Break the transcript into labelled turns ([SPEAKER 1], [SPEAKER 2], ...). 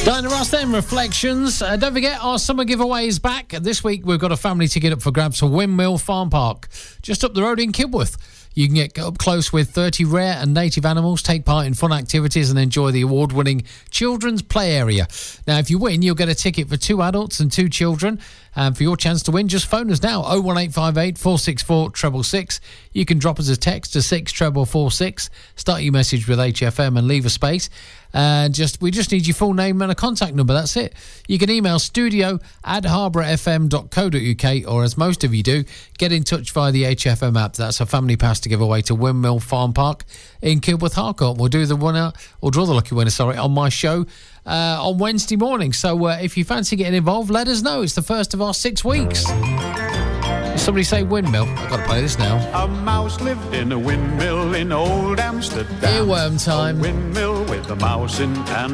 [SPEAKER 1] Diana Ross then, Reflections. Don't forget, our summer giveaway is back. This week, we've got a family ticket up for grabs for Windmill Farm Park, just up the road in Kibworth. You can get up close with 30 rare and native animals, take part in fun activities and enjoy the award-winning children's play area. Now, if you win, you'll get a ticket for 2 adults and 2 children. And for your chance to win, just phone us now, 01858 464 666. You can drop us a text to 64446. Start your message with HFM and leave a space. And we just need your full name and a contact number. That's it. You can email studio@harbourfm.co.uk, or as most of you do, get in touch via the HFM app. That's a family pass to give away to Windmill Farm Park in Kibworth Harcourt. We'll do the winner, or draw the lucky winner, on my show on Wednesday morning. So if you fancy getting involved, let us know. It's the first of our 6 weeks. Somebody say windmill. I've got to play this now.
[SPEAKER 2] A mouse lived in a windmill in old Amsterdam.
[SPEAKER 1] Earworm time.
[SPEAKER 2] A windmill with a mouse in and